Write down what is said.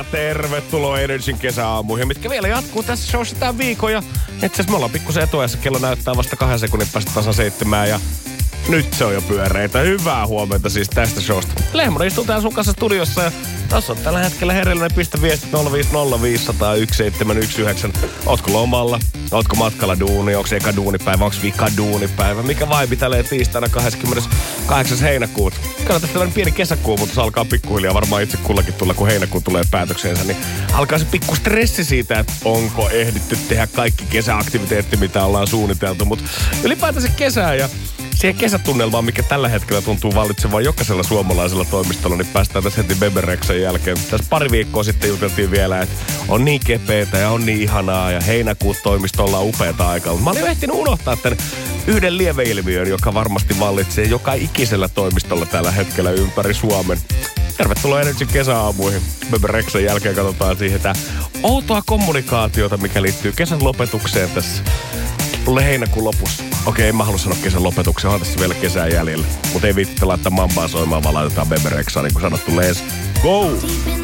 tervetuloa Energyn kesäaamuihin, mitkä vielä jatkuu tässä showssa tämän viikon. Ja itse asiassa me ollaan pikkusen etuajassa, kello näyttää vasta 2 sekunnin päästä tasan 7 ja nyt se on jo pyöreitä. Hyvää huomenta siis tästä showsta. Lehmonen istuu täällä sun kanssa studiossa ja tässä on tällä hetkellä herellinen. Pistä viestit 050501719. Ootko lomalla? Ootko matkalla duuni? Onko eka duunipäivä? Onko vika duunipäivä? Mikä vaibi tälleen tiistaina 28. heinäkuuta? Kyllä tästä tämmöinen pieni kesäkuumutus alkaa pikkuhiljaa varmaan itse kullakin tulla, kun heinäkuu tulee päätökseensä, niin alkaa se pikku stressi siitä, että onko ehditty tehdä kaikki kesäaktiviteetti, mitä ollaan suunniteltu. Mutta ylipäätään kesää ja siihen kesätunnelmaan, mikä tällä hetkellä tuntuu vallitsevan jokaisella suomalaisella toimistolla, niin päästään tässä heti Bebereksen jälkeen. Tässä pari viikkoa sitten juteltiin vielä, että on niin kepeätä ja on niin ihanaa ja heinäkuut toimistolla on upeata aikaa. Mä olin ehtinyt unohtaa tämän yhden lieveilmiön, joka varmasti vallitsee joka ikisellä toimistolla tällä hetkellä ympäri Suomen. Tervetuloa Energyn kesäaamuihin. Bebereksen jälkeen katsotaan siihen tämä outoa kommunikaatiota, mikä liittyy kesän lopetukseen tässä. Tulee heinäkuun lopussa. Okei, en mä halua sanoa kesän lopetuksen, on tässä vielä kesää jäljellä. Mutta ei viittitä laittaa mambaa soimaan, vaan laitetaan Bebereksaa, niin kuin sanottu, let's go!